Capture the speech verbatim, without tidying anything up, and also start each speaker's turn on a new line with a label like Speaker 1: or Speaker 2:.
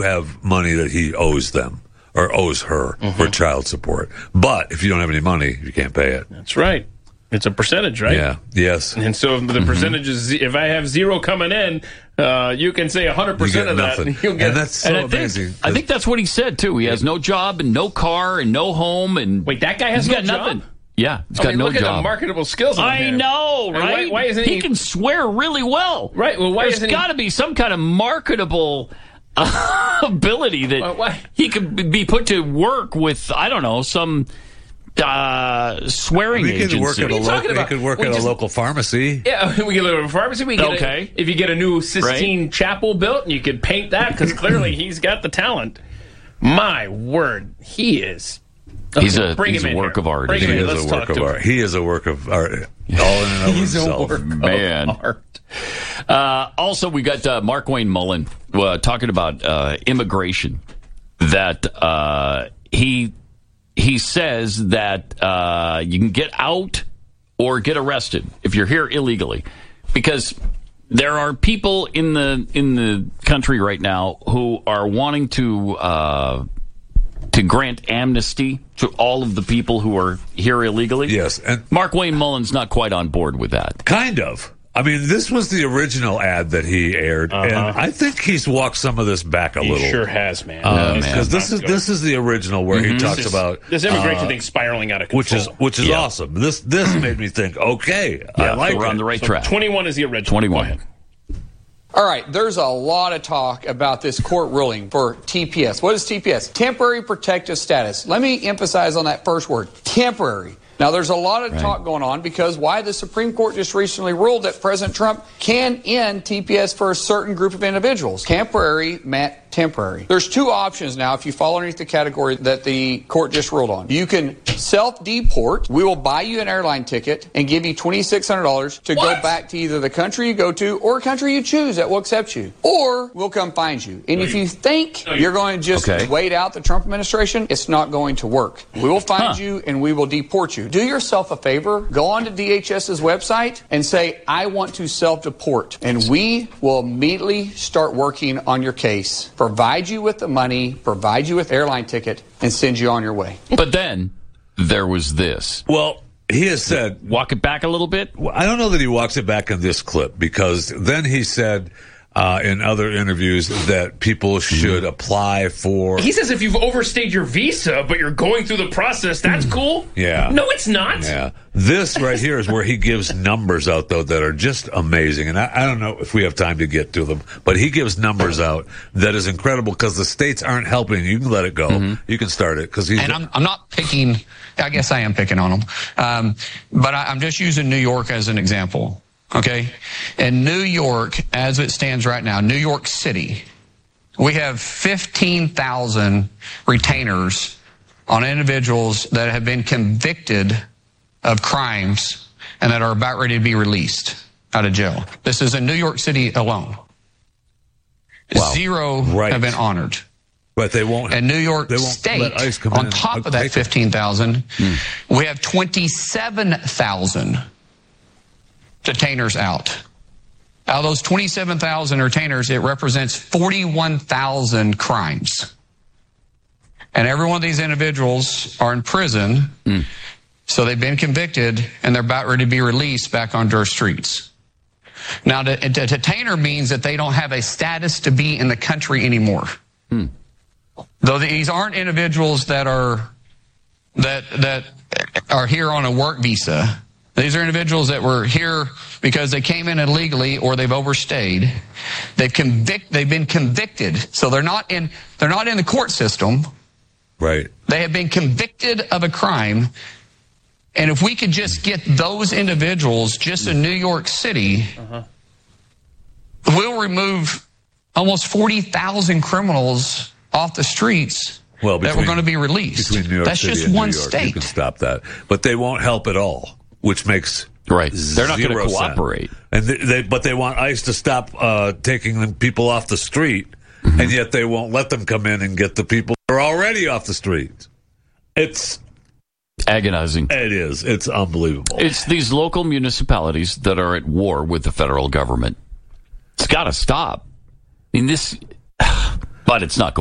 Speaker 1: have money that he owes them or owes her mm-hmm. for child support. But if you don't have any money, you can't pay it.
Speaker 2: That's right. It's a percentage, right?
Speaker 1: Yeah. Yes.
Speaker 2: And so if the mm-hmm. percentage is, if I have zero coming in, uh, you can say one hundred percent of
Speaker 1: nothing.
Speaker 2: that. You'll get,
Speaker 1: and that's so
Speaker 3: and I
Speaker 1: amazing.
Speaker 3: Think, I think that's what he said, too. He has no job and no car and no home. And
Speaker 2: wait, that guy has
Speaker 3: no
Speaker 2: got
Speaker 3: job?
Speaker 2: Nothing?
Speaker 3: Yeah, he's
Speaker 2: I
Speaker 3: got
Speaker 2: mean,
Speaker 3: no
Speaker 2: look
Speaker 3: job.
Speaker 2: Look at the marketable skills on
Speaker 3: I
Speaker 2: him.
Speaker 3: know, right?
Speaker 2: Why, why isn't he...
Speaker 3: He can swear really well.
Speaker 2: Right, well, why
Speaker 3: There's
Speaker 2: isn't
Speaker 3: got to
Speaker 2: he...
Speaker 3: be some kind of marketable uh, ability that
Speaker 2: well, why...
Speaker 3: he could be put to work with, I don't know, some... Uh, swearing
Speaker 1: I mean, he could
Speaker 3: agency.
Speaker 1: work at a local, he could work
Speaker 2: we
Speaker 1: at
Speaker 2: just,
Speaker 1: a local pharmacy.
Speaker 2: Yeah, we could live at a pharmacy. We get
Speaker 3: okay.
Speaker 2: a, if you get a new Sistine
Speaker 3: right.
Speaker 2: Chapel built, and you could paint that because clearly he's got the talent. My word, he is. Okay,
Speaker 3: he's a,
Speaker 2: bring
Speaker 3: he's
Speaker 2: him
Speaker 3: a
Speaker 2: in
Speaker 3: work
Speaker 2: here.
Speaker 3: of art.
Speaker 2: Bring
Speaker 1: He
Speaker 2: him in.
Speaker 1: is
Speaker 2: Let's
Speaker 1: a
Speaker 2: talk
Speaker 1: work of
Speaker 2: to
Speaker 1: art.
Speaker 2: him.
Speaker 1: He is a work of art. All in and of
Speaker 2: he's
Speaker 1: himself.
Speaker 2: a work
Speaker 3: Man.
Speaker 2: of art.
Speaker 3: Uh, also, we got uh, Markwayne Mullin uh, talking about uh, immigration. That uh, he he says that uh, you can get out or get arrested if you're here illegally, because there are people in the in the country right now who are wanting to uh, to grant amnesty to all of the people who are here illegally.
Speaker 1: Yes, and
Speaker 3: Markwayne Mullin's not quite on board with that.
Speaker 1: Kind of. I mean, this was the original ad that he aired,
Speaker 2: uh-huh.
Speaker 1: and I think he's walked some of this back a
Speaker 2: he
Speaker 1: little.
Speaker 2: Sure has, man.
Speaker 1: Because
Speaker 3: uh,
Speaker 1: this is this is the original where
Speaker 3: mm-hmm.
Speaker 1: he talks
Speaker 2: this is,
Speaker 1: about
Speaker 2: this immigration
Speaker 1: uh,
Speaker 2: thing spiraling out of control,
Speaker 1: which is which is
Speaker 3: Yeah.
Speaker 1: awesome. This this made me think. Okay,
Speaker 3: Yeah,
Speaker 1: I like
Speaker 3: so we're
Speaker 1: it.
Speaker 3: on the right
Speaker 2: so
Speaker 3: track.
Speaker 2: twenty-one is the original.
Speaker 3: twenty-one.
Speaker 2: Go ahead.
Speaker 4: All right, there's a lot of talk about this court ruling for T P S. What is T P S? Temporary protective status. Let me emphasize on that first word, temporary. Now, there's a lot of
Speaker 3: right.
Speaker 4: talk going on because why the Supreme Court just recently ruled that President Trump can end T P S for a certain group of individuals. Temporary meant temporary. There's two options now if you fall underneath the category that the court just ruled on. You can self-deport. We will buy you an airline ticket and give you twenty-six hundred dollars to what? go back to either the country you go to or a country you choose that will accept you. Or we'll come find you. And if you think you're going to just
Speaker 3: okay.
Speaker 4: wait out the Trump administration, it's not going to work. We will find huh. you and we will deport you. Do yourself a favor. Go on to D H S's website and say, I want to self-deport. And we will immediately start working on your case. Provide you with the money, provide you with airline ticket, and send you on your way.
Speaker 3: But then there was this.
Speaker 1: Well, he has said...
Speaker 3: Walk it back a little bit?
Speaker 1: I don't know that he walks it back in this clip, because then he said... Uh, in other interviews that people should apply for...
Speaker 2: He says if you've overstayed your visa, but you're going through the process, that's cool.
Speaker 1: Yeah.
Speaker 2: No, it's not.
Speaker 1: Yeah. This right here is where he gives numbers out, though, that are just amazing. And I, I don't know if we have time to get to them, but he gives numbers out that is incredible because the states aren't helping. You can let it go. Mm-hmm. You can start it. Cause he's
Speaker 5: and I'm, I'm not picking... I guess I am picking on them. Um, but I, I'm just using New York as an example. Okay. In New York, as it stands right now, New York City, we have fifteen thousand retainers on individuals that have been convicted of crimes and that are about ready to be released out of jail. This is in New York City alone. Wow. Zero
Speaker 1: right.
Speaker 5: have been honored.
Speaker 1: But they won't.
Speaker 5: In New York
Speaker 1: they won't
Speaker 5: State,
Speaker 1: let ICE come
Speaker 5: on
Speaker 1: in
Speaker 5: top of that fifteen thousand, hmm. we have twenty-seven thousand detainers out. Out of those twenty-seven thousand retainers, it represents forty-one thousand crimes. And every one of these individuals are in prison, mm. so they've been convicted, and they're about ready to be released back onto our streets. Now, a detainer means that they don't have a status to be in the country anymore. Mm. Though these aren't individuals that are that that are here on a work visa. These are individuals that were here because they came in illegally or they've overstayed. They've convict. They've been convicted, so they're not in. They're not in the court system.
Speaker 1: Right.
Speaker 5: They have been convicted of a crime, and if we could just get those individuals just in New York City, uh-huh. we'll remove almost forty thousand criminals off the streets.
Speaker 1: Well, between,
Speaker 5: that were going to be released.
Speaker 1: Between New York
Speaker 5: That's
Speaker 1: City
Speaker 5: just
Speaker 1: and
Speaker 5: one
Speaker 1: New York,
Speaker 5: state.
Speaker 1: You can stop that, but they won't help at all. Which makes
Speaker 3: right. They're not going to cooperate,
Speaker 1: sense. and they, they but they want ICE to stop uh, taking them people off the street, mm-hmm. and yet they won't let them come in and get the people who are already off the street. It's
Speaker 3: agonizing.
Speaker 1: It is. It's unbelievable.
Speaker 3: It's these local municipalities that are at war with the federal government. It's got to stop. I mean, this. but it's not